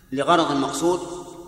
لغرض مقصود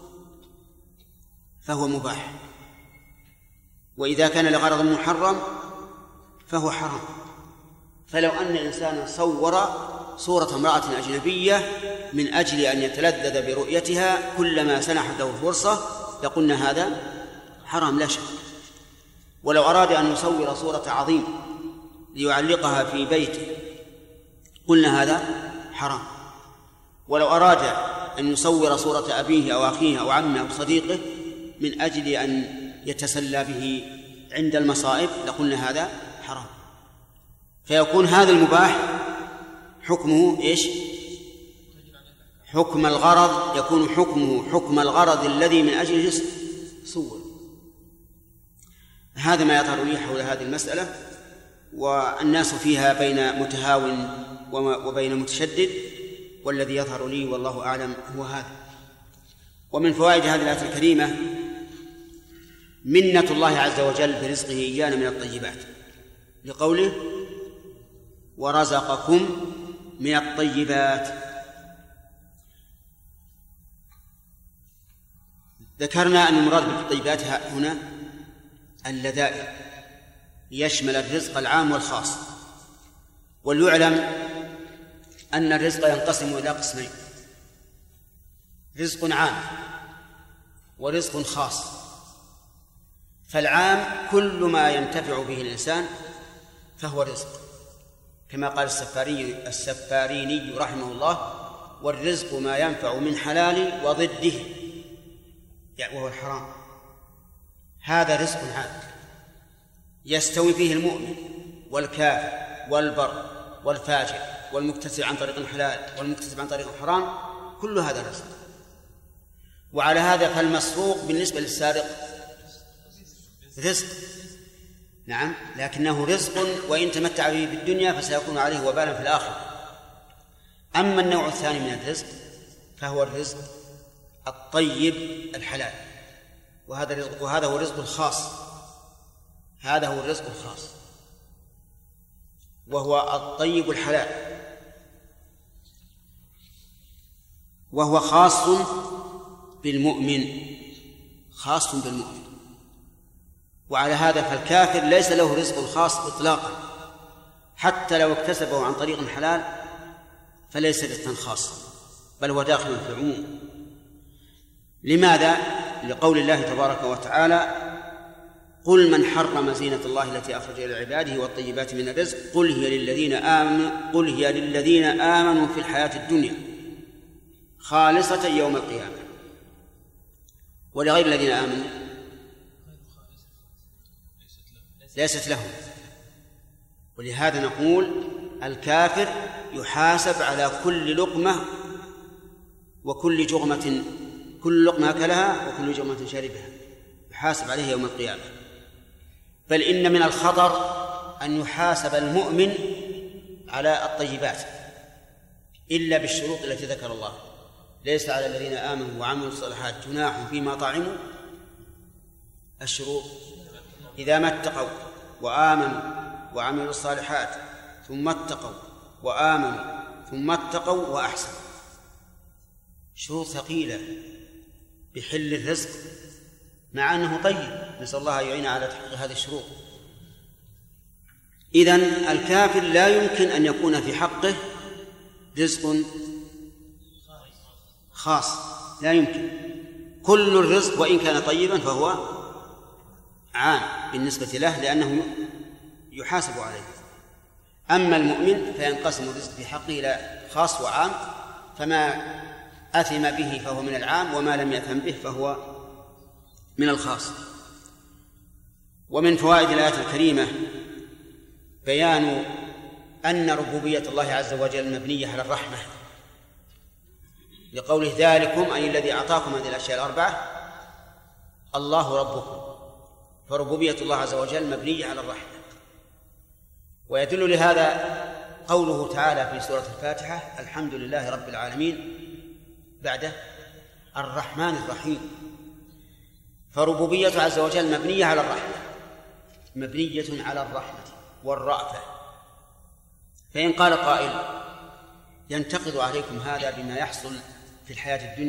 فهو مباح، وإذا كان لغرض محرم فهو حرام. فلو أن إنسانا صور صورة امرأة أجنبية من أجل أن يتلذذ برؤيتها كلما سنحت له فرصة لقلنا هذا حرام لا شك. ولو أراد أن يصور صورة عظيم ليعلقها في بيته قلنا هذا حرام. ولو أراد أن يصور صورة أبيه أو أخيه أو عمه أو صديقه من أجل أن يتسلى به عند المصائب لقلنا هذا حرام. فيكون هذا المباح حكمه إيش؟ حكم الغرض، يكون حكمه حكم الغرض الذي من أجله صور. هذا ما يظهر لي حول هذه المسألة، والناس فيها بين متهاون وبين متشدد، والذي يظهر لي والله أعلم هو هذا. ومن فوائد هذه الآية الكريمة منة الله عز وجل برزقه إيانا من الطيبات، لقوله ورزقكم من الطيبات. ذكرنا أن المراد بالطيبات هنا اللذائذ، يشمل الرزق العام والخاص. وليعلم أن الرزق ينقسم إلى قسمين: رزق عام ورزق خاص. فالعام كل ما ينتفع به الإنسان فهو رزق، كما قال السفاريني رحمه الله: والرزق ما ينفع من حلال وضده وهو الحرام. هذا رزق عام يستوي فيه المؤمن والكافر والبر والفاجر والمكتسب عن طريق الحلال والمكتسب عن طريق الحرام، كل هذا رزق. وعلى هذا فالمسروق بالنسبة للسارق رزق، نعم، لكنه رزق وإن تمتع به في الدنيا فسيكون عليه وبالا في الآخرة. أما النوع الثاني من الرزق فهو الرزق الطيب الحلال، وهذا هو الرزق الخاص. هذا هو الرزق الخاص وهو الطيب الحلال، وهو خاص بالمؤمن، خاص بالمؤمن. وعلى هذا فالكافر ليس له رزق خاص إطلاقا، حتى لو اكتسبه عن طريق حلال فليس رزقا خاصا، بل هو داخل في العموم. لماذا؟ لقول الله تبارك وتعالى: قل من حرم زينة الله التي أخرج إلى عباده والطيبات من الرزق قل هي للذين آمنوا في الحياة الدنيا خالصة يوم القيامة. ولغير الذين آمنوا ليست لهم. ولهذا نقول الكافر يحاسب على كل لقمة وكل جغمة، كل لقمة أكلها وكل جغمة شربها يحاسب عليه يوم القيامة. بل إن من الخطر أن يحاسب المؤمن على الطيبات إلا بالشروط التي ذكر الله: ليس على الذين آمنوا وعملوا الصالحات جناح فيما طعموا. الشروط: إذا ما اتقوا وآمنوا وعملوا الصالحات ثم اتقوا وآمنوا ثم اتقوا وأحسنوا. شروط ثقيلة بحل الرزق مع أنه طيب، نسأل الله يعين على تحقيق هذه الشروط. إذن الكافر لا يمكن أن يكون في حقه رزق خاص، لا يمكن. كل الرزق وإن كان طيبا فهو عام بالنسبة له لأنه يحاسب عليه. أما المؤمن فينقسم الرزق في حقه إلى خاص وعام، فما أثم به فهو من العام، وما لم يأثم به فهو من الخاص. ومن فوائد الآية الكريمة بيان أن ربوبية الله عز وجل مبنية على الرحمة، لقوله: ذلكم أي الذي أعطاكم هذه الأشياء الأربعة الله ربكم. فربوبية الله عز وجل مبنية على الرحمة. ويدل لهذا قوله تعالى في سورة الفاتحة: الحمد لله رب العالمين، بعده الرحمن الرحيم. فربوبية عز وجل مبنية على الرحمة، مبنية على الرحمة والرأفة. فإن قال قائل: ينتقد عليكم هذا بما يحصل في الحياة الدنيا